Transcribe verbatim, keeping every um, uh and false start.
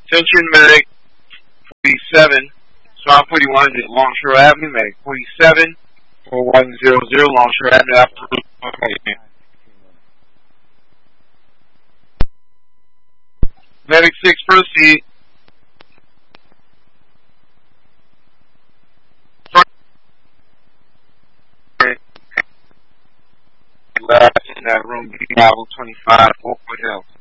Attention, medic forty-seven, Swamp forty-one at Longshore Avenue, medic forty-seven, four one zero zero Longshore Avenue, after medic six, proceed. Last in that room, level twenty-five, four point oh.